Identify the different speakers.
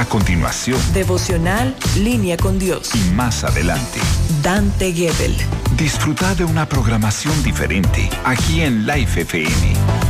Speaker 1: A continuación,
Speaker 2: devocional Línea con Dios.
Speaker 1: y más adelante,
Speaker 2: Dante Gebel.
Speaker 1: disfruta de una programación diferente aquí en Life FM.